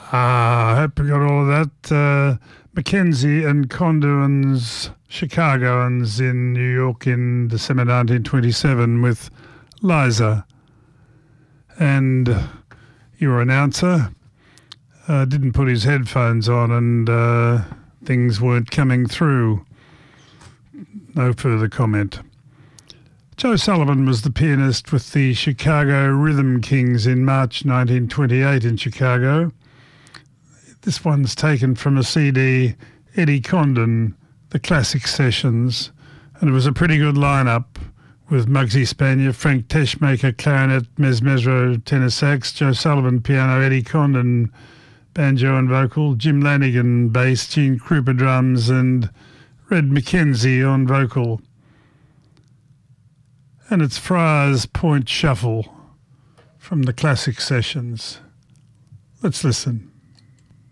I hope you got all of that. Mackenzie and Conduin's Chicagoans in New York in December 1927 with Liza. And your announcer didn't put his headphones on and things weren't coming through. No further comment. Joe Sullivan was the pianist with the Chicago Rhythm Kings in March 1928 in Chicago. This one's taken from a CD, Eddie Condon, The Classic Sessions, and it was a pretty good lineup with Muggsy Spanier, Frank Teschmaker, clarinet, Mez Mesro, tenor sax, Joe Sullivan, piano, Eddie Condon, banjo and vocal, Jim Lanigan, bass, Gene Krupa, drums, and Red Mackenzie on vocal. And it's Friars Point Shuffle from the Classic Sessions. Let's listen.